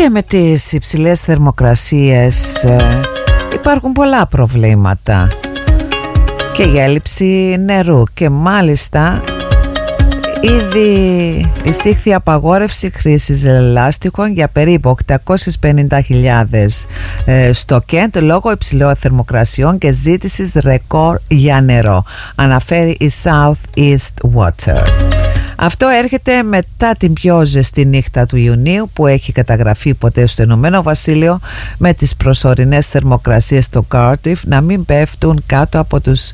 Και με τις υψηλές θερμοκρασίες υπάρχουν πολλά προβλήματα και η έλλειψη νερού, και μάλιστα ήδη εισήχθη απαγόρευση χρήσης λάστιχων για περίπου 850.000 στο Κέντ λόγω υψηλών θερμοκρασιών και ζήτησης ρεκόρ για νερό, αναφέρει η South East Water. Αυτό έρχεται μετά την πιο ζεστή νύχτα του Ιουνίου που έχει καταγραφεί ποτέ στο Ηνωμένο Βασίλειο, με τις προσωρινές θερμοκρασίες στο Cardiff να μην πέφτουν κάτω από τους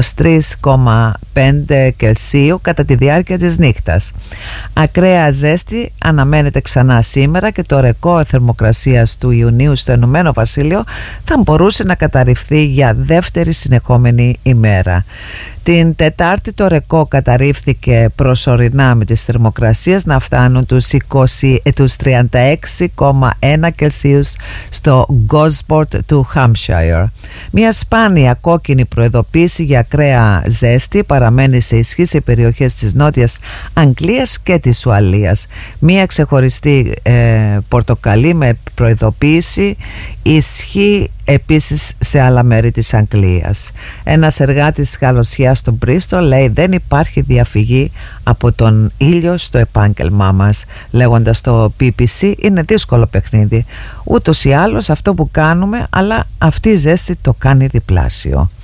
23,5 Κελσίου κατά τη διάρκεια της νύχτας. Ακραία ζέστη αναμένεται ξανά σήμερα και το ρεκόρ θερμοκρασίας του Ιουνίου στο Ηνωμένο Βασίλειο θα μπορούσε να καταρριφθεί για δεύτερη συνεχόμενη ημέρα. Την Τετάρτη το ρεκόρ καταρρίφθηκε προσωρινά με τις θερμοκρασίες να φτάνουν τους 36,1 Κελσίους στο Gosport του Hampshire. Μια σπάνια κόκκινη προειδοποίηση για ακραία ζέστη παραμένει σε ισχύ σε περιοχές της Νότιας Αγγλίας και της Ουαλίας. Μια ξεχωριστή πορτοκαλί με προειδοποίηση ισχύει επίσης σε άλλα μέρη της Αγγλίας. Ένας εργάτης γαλωσιάς στο Μπρίστολ λέει: δεν υπάρχει διαφυγή από τον ήλιο στο επάγγελμά μας, λέγοντας στο BBC είναι δύσκολο παιχνίδι, ούτως ή άλλως αυτό που κάνουμε, αλλά αυτή η ζέστη το κάνει διπλάσιο.